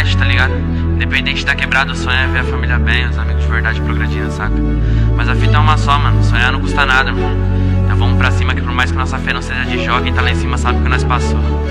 verdade, tá ligado? Independente da quebrada, o sonho é ver a família bem, os amigos de verdade progredindo, saca? Mas a fita é uma só, mano, sonhar não custa nada, mano. Então vamos pra cima que por mais que nossa fé não seja de jogo, quem tá lá em cima sabe o que nós passou.